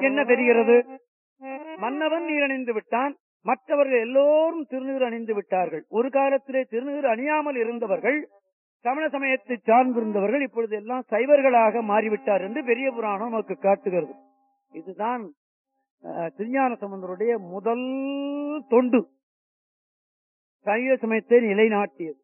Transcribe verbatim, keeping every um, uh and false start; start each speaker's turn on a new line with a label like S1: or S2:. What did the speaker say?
S1: என்ன தெரிகிறது? மன்னவன் நீர் அணிந்து விட்டான், மற்றவர்கள் எல்லோரும் திருநீர் அணிந்து விட்டார்கள். ஒரு காலத்திலே திருநீர் அணியாமல் இருந்தவர்கள், சமண சமயத்தை சார்ந்திருந்தவர்கள் இப்பொழுது எல்லாம் சைவர்களாக மாறிவிட்டார் என்று பெரிய புராணம் நமக்கு காட்டுகிறது. இதுதான் திருஞான சம்பந்தருடைய முதல் தொண்டு, சைவ சமயத்தை நிலைநாட்டியது.